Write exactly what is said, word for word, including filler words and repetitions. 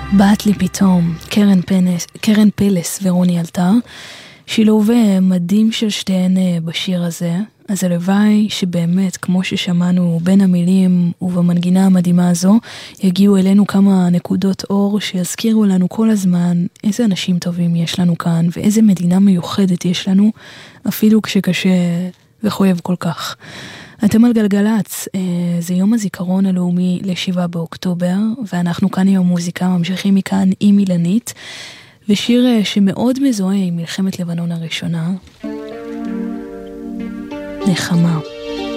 באת לי פתאום, קרן פלס, קרן פלס ורוני אלתר, שילוב מדהים של שתיהן בשיר הזה. אז הלוואי שבאמת, כמו ששמענו בין המילים ובמנגינה המדהימה הזו, יגיעו אלינו כמה נקודות אור שיזכירו לנו כל הזמן איזה אנשים טובים יש לנו כאן, ואיזה מדינה מיוחדת יש לנו, אפילו כשקשה וחויב כל כך. אתם על גלגלץ, זה יום הזיכרון הלאומי לשבעה באוקטובר, ואנחנו כאן עם המוזיקה, ממשיכים מכאן עם אילנית, ושיר שמאוד מזוהה עם מלחמת לבנון הראשונה, נחמה.